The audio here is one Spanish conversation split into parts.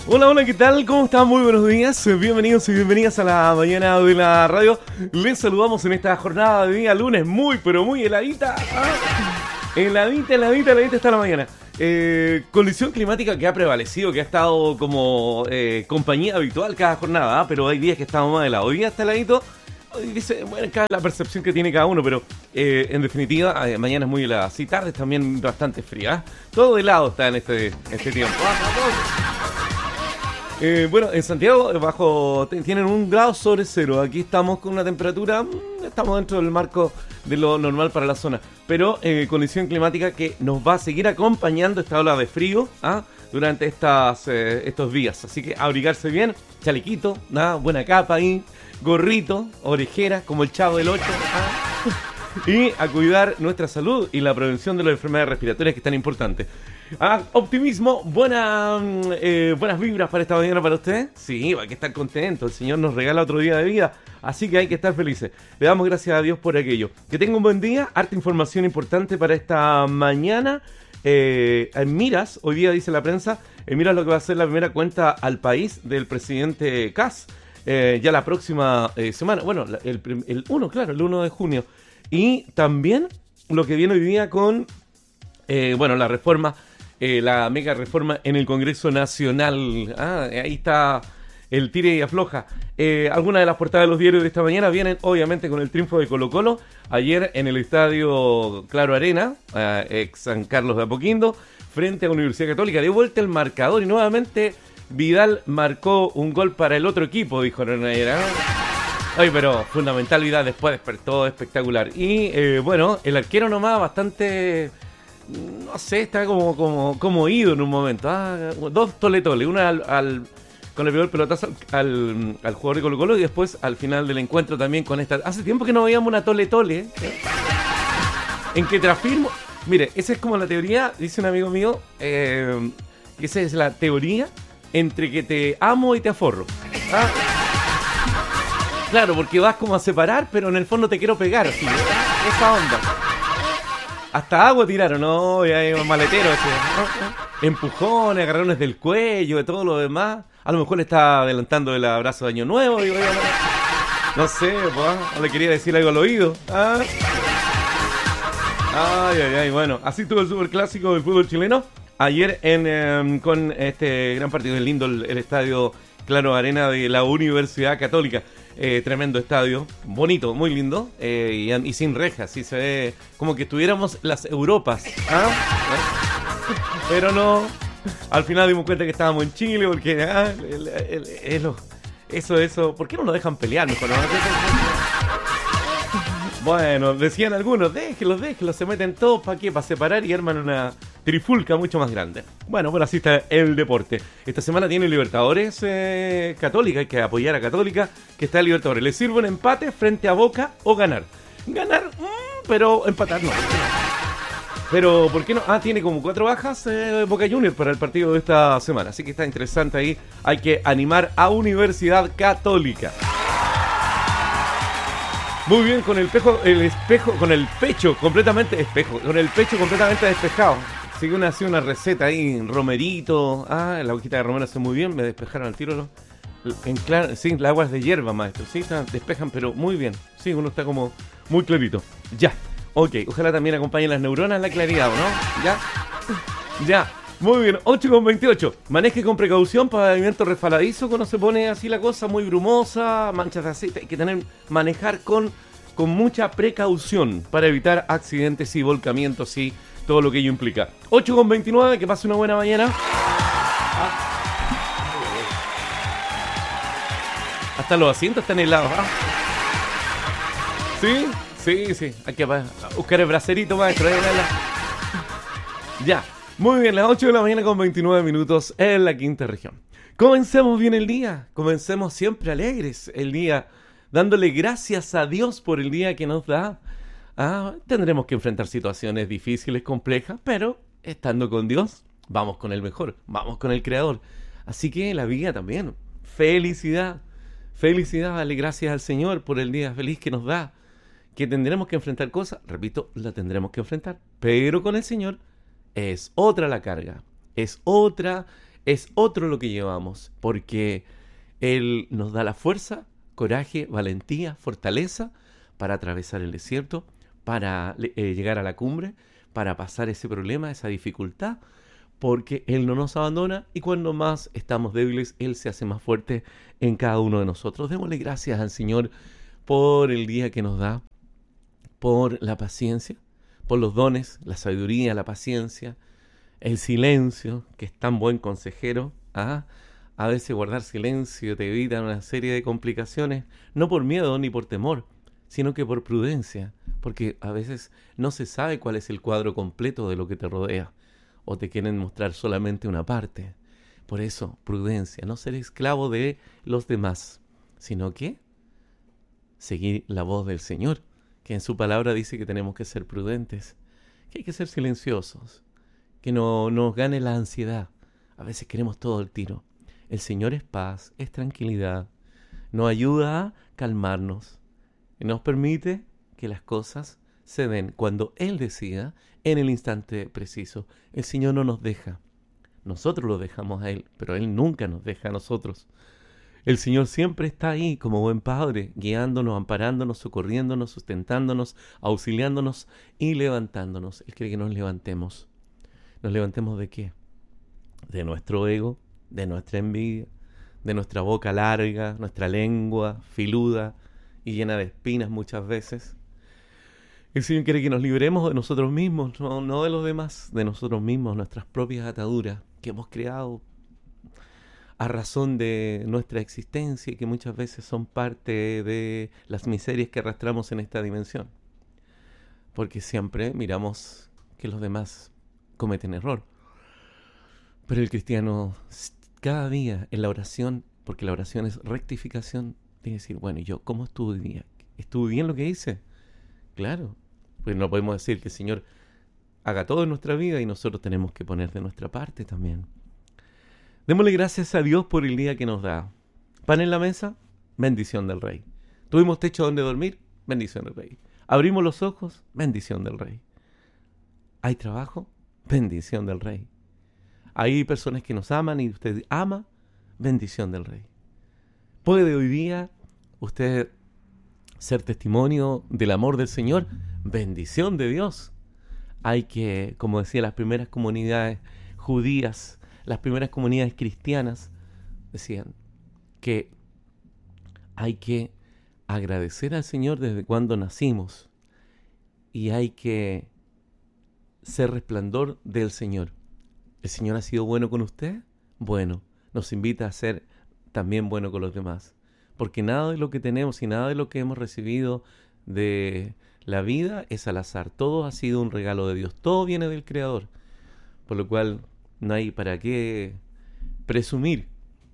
Hola, hola, ¿qué tal? ¿Cómo están? Muy buenos días. Bienvenidos y bienvenidas a la mañana de la radio. Les saludamos en esta jornada de día lunes muy, pero muy heladita. Heladita está la mañana. Condición climática que ha prevalecido, que ha estado como compañía habitual cada jornada, pero hay días que estamos más helados. Hoy día está heladito. Hoy dice, bueno, cada la percepción que tiene cada uno, pero en definitiva, mañana es muy helada. Sí, tardes también bastante fría. Todo helado está en este tiempo. Bueno, en Santiago tienen 1 grado sobre cero. Aquí estamos con una temperatura, estamos dentro del marco de lo normal para la zona. Pero condición climática que nos va a seguir acompañando esta ola de frío durante estos días. Así que abrigarse bien, chalequito, buena capa ahí, gorrito, orejera, como el Chavo del 8. Y a cuidar nuestra salud y la prevención de las enfermedades respiratorias, que es tan importante. Optimismo, buenas vibras para esta mañana para usted. Sí, hay que estar contento. El Señor nos regala otro día de vida, así que hay que estar felices. Le damos gracias a Dios por aquello. Que tenga un buen día, harta información importante para esta mañana. En miras, hoy día dice la prensa, en miras lo que va a ser la primera cuenta al país del presidente Kast. Ya la próxima semana, bueno, el 1 de junio. Y también lo que viene hoy día con, la reforma, la mega reforma en el Congreso Nacional. Ahí está el tire y afloja. Algunas de las portadas de los diarios de esta mañana vienen obviamente con el triunfo de Colo-Colo. Ayer en el estadio Claro Arena, ex San Carlos de Apoquindo, frente a Universidad Católica. De vuelta el marcador y nuevamente Vidal marcó un gol para el otro equipo, dijo ayer. Ay, pero fundamental Vidal, después despertó espectacular. Y el arquero nomás bastante, no sé, está como ido en un momento. 2 tole-tole, una con el primer pelotazo al jugador de Colo-Colo y después al final del encuentro también con esta. Hace tiempo que no veíamos una tole-tole, en que transfirmo. Mire, esa es como la teoría, dice un amigo mío, esa es la teoría entre que te amo y te aforro. Claro, porque vas como a separar, pero en el fondo te quiero pegar, así, esa onda. Hasta agua tiraron, ¿no? Y hay un maletero ese. Empujones, agarrones del cuello, de todo lo demás. A lo mejor le está adelantando el abrazo de Año Nuevo, digo, no sé, pues, le quería decir algo al oído. Bueno, así estuvo el superclásico del fútbol chileno. Ayer con este gran partido, lindo el estadio Claro Arena de la Universidad Católica. Tremendo estadio, bonito, muy lindo, y sin rejas, sí se ve como que estuviéramos las Europas. Pero no, al final dimos cuenta que estábamos en Chile, porque eso, ¿por qué no nos dejan pelear mejor? ¿No? Bueno, decían algunos, déjenlos, se meten todos, ¿para qué? Para separar y arman una trifulca mucho más grande. Bueno, así está el deporte. Esta semana tiene Libertadores Católica, hay que apoyar a Católica, que está en Libertadores. ¿Le sirve un empate frente a Boca o ganar? Ganar, pero empatar no. Pero, ¿por qué no? Tiene como 4 bajas Boca Juniors para el partido de esta semana, así que está interesante ahí. Hay que animar a Universidad Católica. Muy bien, con el pecho completamente despejado. Sigue una receta ahí, romerito. La hojita de romero hace muy bien, me despejaron al tiro. Sí, las aguas de hierba, maestro. Sí, despejan, pero muy bien. Sí, uno está como muy clarito. Ya, ok, ojalá también acompañen las neuronas la claridad, ¿o no? Ya. Muy bien, 8:28. Maneje con precaución para pavimento resbaladizo cuando se pone así la cosa muy brumosa, manchas de aceite. Hay que manejar con mucha precaución para evitar accidentes y volcamientos y todo lo que ello implica. 8:29, que pase una buena mañana. Hasta los asientos están helados. Sí. Hay que buscar el bracerito, maestro. Ya. Muy bien, las 8 de la mañana con 29 minutos en la quinta región. Comencemos bien el día, comencemos siempre alegres el día, dándole gracias a Dios por el día que nos da. Tendremos que enfrentar situaciones difíciles, complejas, pero estando con Dios, vamos con el mejor, vamos con el Creador. Así que la vida también, felicidad, dale gracias al Señor por el día feliz que nos da, que tendremos que enfrentar cosas, repito, la tendremos que enfrentar, pero con el Señor es otra la carga, es otra es otro lo que llevamos, porque Él nos da la fuerza, coraje, valentía, fortaleza para atravesar el desierto, para llegar a la cumbre, para pasar ese problema, esa dificultad, porque Él no nos abandona y cuando más estamos débiles, Él se hace más fuerte en cada uno de nosotros. Démosle gracias al Señor por el día que nos da, por la paciencia, por los dones, la sabiduría, la paciencia, el silencio, que es tan buen consejero. A veces guardar silencio te evita una serie de complicaciones, no por miedo ni por temor, sino que por prudencia, porque a veces no se sabe cuál es el cuadro completo de lo que te rodea, o te quieren mostrar solamente una parte. Por eso, prudencia, no ser esclavo de los demás, sino que seguir la voz del Señor, que en su palabra dice que tenemos que ser prudentes, que hay que ser silenciosos, que no nos gane la ansiedad. A veces queremos todo el tiro. El Señor es paz, es tranquilidad, nos ayuda a calmarnos y nos permite que las cosas se den cuando Él decida, en el instante preciso. El Señor no nos deja. Nosotros lo dejamos a Él, pero Él nunca nos deja a nosotros. El Señor siempre está ahí como buen Padre, guiándonos, amparándonos, socorriéndonos, sustentándonos, auxiliándonos y levantándonos. Él quiere que nos levantemos. ¿Nos levantemos de qué? De nuestro ego, de nuestra envidia, de nuestra boca larga, nuestra lengua filuda y llena de espinas muchas veces. El Señor quiere que nos libremos de nosotros mismos, no de los demás, de nosotros mismos, nuestras propias ataduras que hemos creado a razón de nuestra existencia y que muchas veces son parte de las miserias que arrastramos en esta dimensión. Porque siempre miramos que los demás cometen error. Pero el cristiano, cada día en la oración, porque la oración es rectificación, tiene que decir, bueno, ¿y yo cómo estuve hoy día? ¿Estuve bien lo que hice? Claro, pues no podemos decir que el Señor haga todo en nuestra vida y nosotros tenemos que poner de nuestra parte también. Démosle gracias a Dios por el día que nos da. Pan en la mesa, bendición del Rey. Tuvimos techo donde dormir, bendición del Rey. Abrimos los ojos, bendición del Rey. Hay trabajo, bendición del Rey. Hay personas que nos aman y usted ama, bendición del Rey. ¿Puede hoy día usted ser testimonio del amor del Señor? Bendición de Dios. Hay que, como decía, las primeras comunidades judías, las primeras comunidades cristianas, decían que hay que agradecer al Señor desde cuando nacimos y hay que ser resplandor del Señor. ¿El Señor ha sido bueno con usted? Bueno, nos invita a ser también bueno con los demás. Porque nada de lo que tenemos y nada de lo que hemos recibido de la vida es al azar. Todo ha sido un regalo de Dios. Todo viene del Creador. Por lo cual no hay para qué presumir.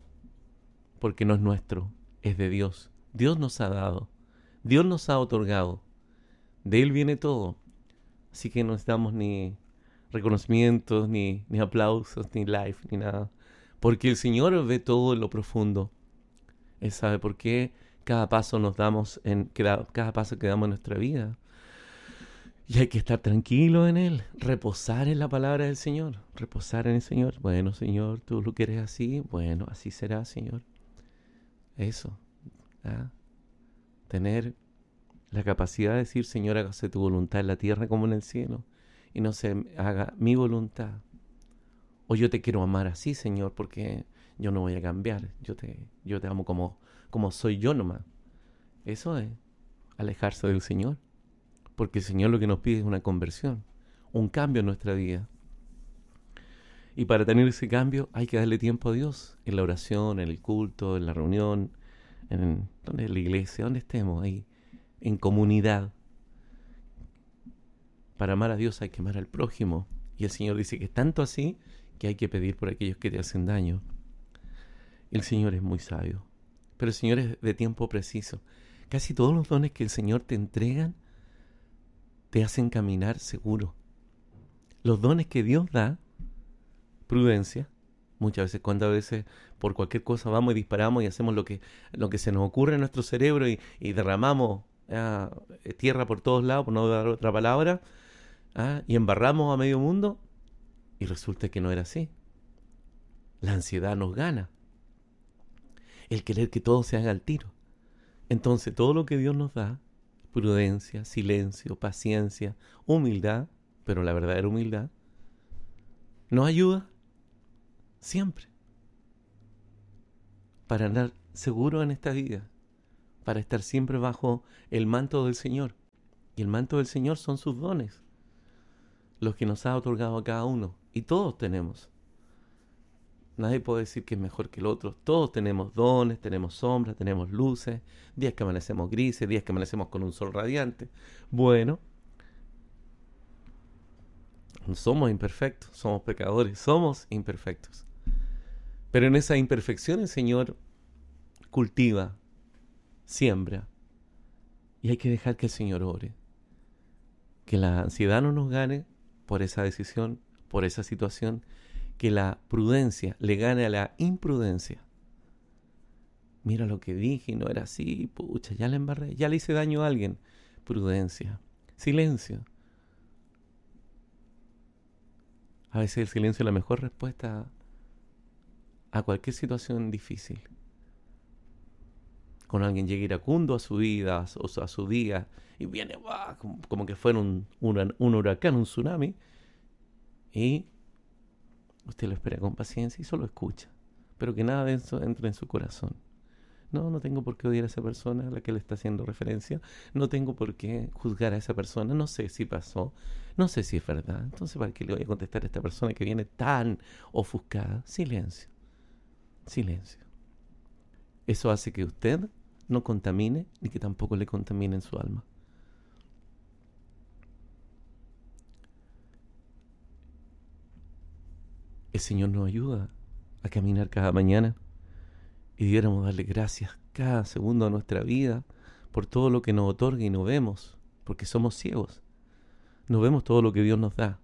Porque no es nuestro, es de Dios. Dios nos ha dado. Dios nos ha otorgado. De Él viene todo. Así que no necesitamos ni reconocimientos, ni aplausos, ni life, ni nada. Porque el Señor ve todo en lo profundo. Él sabe por qué cada paso nos damos cada paso que damos en nuestra vida. Y hay que estar tranquilo en Él, reposar en la palabra del Señor, reposar en el Señor. Bueno, Señor, tú lo quieres así, bueno, así será, Señor. Eso, tener la capacidad de decir, Señor, hágase tu voluntad en la tierra como en el cielo, y no se haga mi voluntad. O yo te quiero amar así, Señor, porque yo no voy a cambiar. Yo te amo como soy yo nomás. Eso es alejarse del Señor. Porque el Señor lo que nos pide es una conversión, un cambio en nuestra vida. Y para tener ese cambio hay que darle tiempo a Dios, en la oración, en el culto, en la reunión, en la iglesia, donde estemos ahí, en comunidad. Para amar a Dios hay que amar al prójimo. Y el Señor dice que es tanto así que hay que pedir por aquellos que te hacen daño. El Señor es muy sabio, pero el Señor es de tiempo preciso. Casi todos los dones que el Señor te entrega te hacen caminar seguro. Los dones que Dios da, prudencia, muchas veces, cuando a veces por cualquier cosa vamos y disparamos y hacemos lo que se nos ocurre en nuestro cerebro y derramamos tierra por todos lados, por no dar otra palabra, y embarramos a medio mundo y resulta que no era así. La ansiedad nos gana. El querer que todo se haga al tiro. Entonces todo lo que Dios nos da, prudencia, silencio, paciencia, humildad, pero la verdadera humildad, nos ayuda siempre para andar seguro en esta vida, para estar siempre bajo el manto del Señor. Y el manto del Señor son sus dones, los que nos ha otorgado a cada uno. Y todos tenemos. Nadie puede decir que es mejor que el otro. Todos tenemos dones, tenemos sombras, tenemos luces, días que amanecemos grises, días que amanecemos con un sol radiante. Bueno, somos imperfectos, somos pecadores, somos imperfectos. Pero en esa imperfección el Señor cultiva, siembra. Y hay que dejar que el Señor ore. Que la ansiedad no nos gane por esa decisión, por esa situación. Que la prudencia le gane a la imprudencia. Mira lo que dije y no era así, pucha, ya la embarré, ya le hice daño a alguien. Prudencia, silencio. A veces el silencio es la mejor respuesta a cualquier situación difícil. Cuando alguien llega iracundo a su vida, o a su día, y viene como que fuera un huracán, un tsunami, y usted lo espera con paciencia y solo escucha. Pero que nada de eso entre en su corazón. No tengo por qué odiar a esa persona a la que le está haciendo referencia. No tengo por qué juzgar a esa persona. No sé si pasó. No sé si es verdad. Entonces, ¿para qué le voy a contestar a esta persona que viene tan ofuscada? Silencio. Silencio. Eso hace que usted no contamine ni que tampoco le contamine en su alma. El Señor nos ayuda a caminar cada mañana y debiéramos darle gracias cada segundo de nuestra vida por todo lo que nos otorga y no vemos, porque somos ciegos. No vemos todo lo que Dios nos da.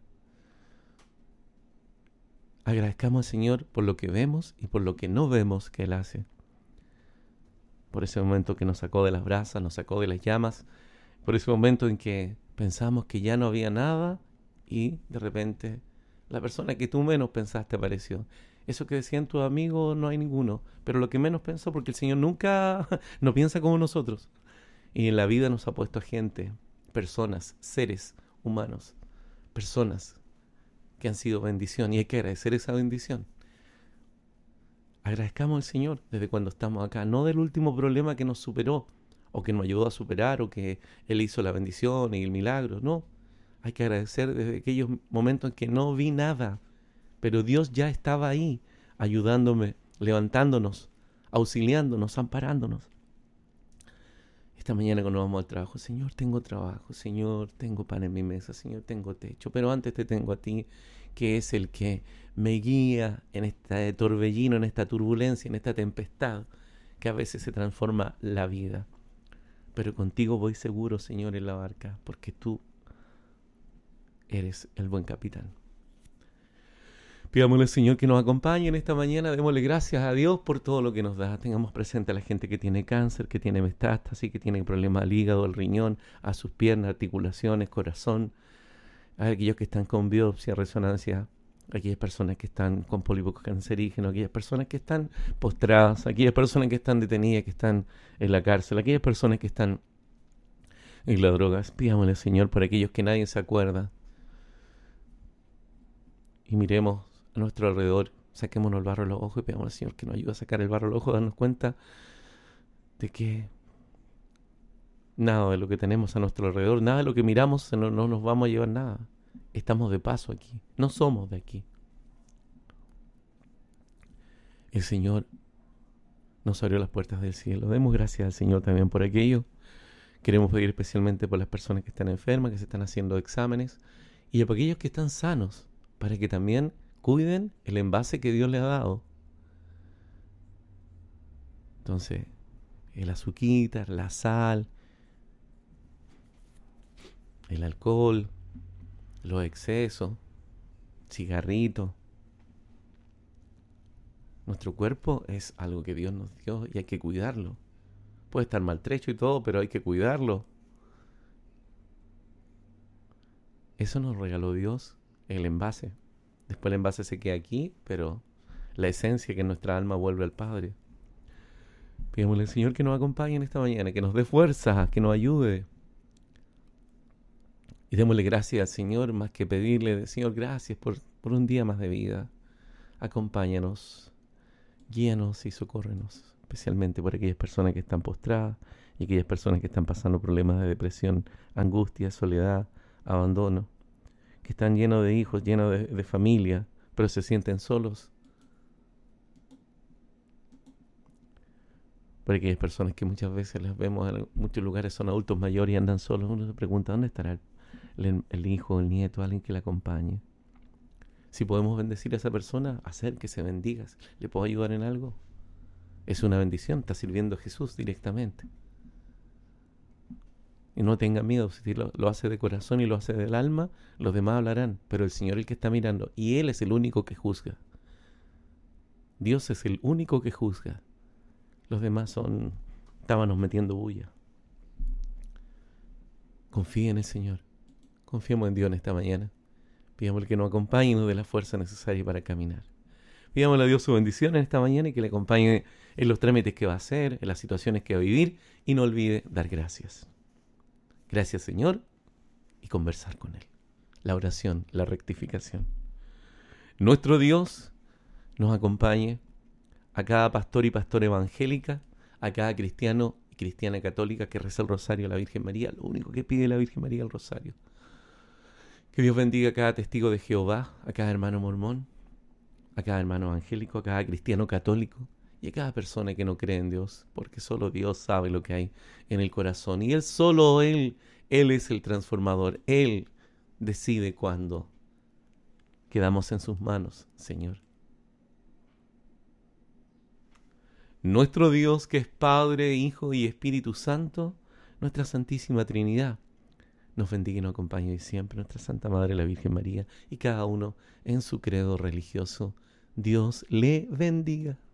Agradezcamos al Señor por lo que vemos y por lo que no vemos que Él hace. Por ese momento que nos sacó de las brasas, nos sacó de las llamas, por ese momento en que pensamos que ya no había nada y de repente la persona que tú menos pensaste apareció. Eso que decían tus amigos no hay ninguno, pero lo que menos pensó, porque el Señor nunca no piensa como nosotros. Y en la vida nos ha puesto gente, personas, seres humanos, personas que han sido bendición y hay que agradecer esa bendición. Agradezcamos al Señor desde cuando estamos acá, no del último problema que nos superó o que nos ayudó a superar o que Él hizo la bendición y el milagro, no. Hay que agradecer desde aquellos momentos en que no vi nada, pero Dios ya estaba ahí, ayudándome, levantándonos, auxiliándonos, amparándonos. Esta mañana cuando vamos al trabajo, Señor, tengo trabajo, Señor, tengo pan en mi mesa, Señor, tengo techo, pero antes te tengo a ti, que es el que me guía en este torbellino, en esta turbulencia, en esta tempestad, que a veces se transforma la vida. Pero contigo voy seguro, Señor, en la barca, porque tú eres el buen capitán. Pidámosle al Señor que nos acompañe en esta mañana. Démosle gracias a Dios por todo lo que nos da. Tengamos presente a la gente que tiene cáncer, que tiene metástasis, que tiene problemas al hígado, al riñón, a sus piernas, articulaciones, corazón. A aquellos que están con biopsia, resonancia, aquellas personas que están con pólipos cancerígenos, aquellas personas que están postradas, aquellas personas que están detenidas, que están en la cárcel, aquellas personas que están en las drogas. Pidámosle al Señor por aquellos que nadie se acuerda. Y miremos a nuestro alrededor, saquémonos el barro de los ojos y pidamos al Señor que nos ayude a sacar el barro de los ojos, darnos cuenta de que nada de lo que tenemos a nuestro alrededor, nada de lo que miramos, no nos vamos a llevar nada. Estamos de paso aquí, no somos de aquí. El Señor nos abrió las puertas del cielo. Demos gracias al Señor también por aquello. Queremos pedir especialmente por las personas que están enfermas, que se están haciendo exámenes, y por aquellos que están sanos, para que también cuiden el envase que Dios les ha dado. Entonces, el azuquita, la sal, el alcohol, los excesos, cigarritos. Nuestro cuerpo es algo que Dios nos dio y hay que cuidarlo. Puede estar maltrecho y todo, pero hay que cuidarlo. Eso nos regaló Dios, el envase. Después el envase se queda aquí, pero la esencia que nuestra alma vuelve al Padre. Pidámosle al Señor que nos acompañe en esta mañana, que nos dé fuerza, que nos ayude. Y démosle gracias al Señor, más que pedirle, Señor, gracias por un día más de vida. Acompáñanos, guíanos y socórrenos, especialmente por aquellas personas que están postradas y aquellas personas que están pasando problemas de depresión, angustia, soledad, abandono, que están llenos de hijos, llenos de familia, pero se sienten solos. Por aquellas personas que muchas veces las vemos en muchos lugares, son adultos mayores y andan solos, uno se pregunta, ¿dónde estará el hijo, el nieto, alguien que le acompañe? Si podemos bendecir a esa persona, hacer que se bendiga. ¿Le puedo ayudar en algo? Es una bendición, está sirviendo a Jesús directamente. Y no tenga miedo, si lo hace de corazón y lo hace del alma, los demás hablarán, pero el Señor es el que está mirando, y Él es el único que juzga. Dios es el único que juzga. Los demás estábamos metiendo bulla. Confía en el Señor. Confiemos en Dios en esta mañana. Pidámosle que nos acompañe y nos dé la fuerza necesaria para caminar. Pidámosle a Dios su bendición en esta mañana y que le acompañe en los trámites que va a hacer, en las situaciones que va a vivir, y no olvide dar gracias. Gracias, Señor, y conversar con Él. La oración, la rectificación. Nuestro Dios nos acompañe a cada pastor y pastora evangélica, a cada cristiano y cristiana católica que reza el rosario a la Virgen María, lo único que pide la Virgen María es el rosario. Que Dios bendiga a cada testigo de Jehová, a cada hermano mormón, a cada hermano evangélico, a cada cristiano católico y a cada persona que no cree en Dios, porque solo Dios sabe lo que hay en el corazón. Y solo Él es el transformador. Él decide cuándo. Quedamos en sus manos, Señor. Nuestro Dios, que es Padre, Hijo y Espíritu Santo, nuestra Santísima Trinidad, nos bendiga y nos acompañe hoy siempre, nuestra Santa Madre, la Virgen María, y cada uno en su credo religioso. Dios le bendiga.